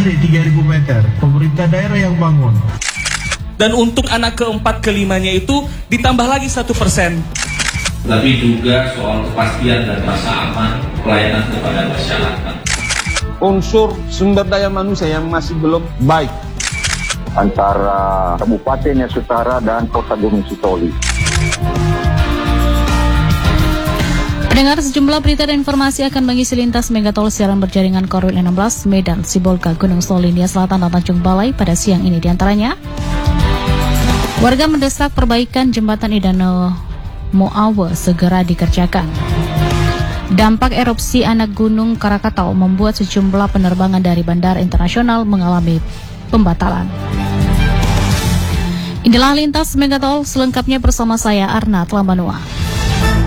adik 3.000 meter, pemerintah daerah yang bangun. Dan untuk anak keempat kelimanya itu ditambah lagi 1%. Tapi juga soal kepastian dan rasa aman pelayanan kepada masyarakat. Unsur sumber daya manusia yang masih belum baik antara Kabupaten Nias Utara dan Kota Gunung Sitoli. Pendengar, sejumlah berita dan informasi akan mengisi lintas Megatol siaran berjaringan Korwil 16 Medan, Sibolga, Gunung Sitoli, Nias Selatan, dan Tanjung Balai pada siang ini. Diantaranya, warga mendesak perbaikan jembatan Idano Moawe segera dikerjakan. Dampak erupsi anak gunung Krakatau membuat sejumlah penerbangan dari bandara internasional mengalami pembatalan. Inilah lintas Megatol selengkapnya bersama saya Arna Tlambanua.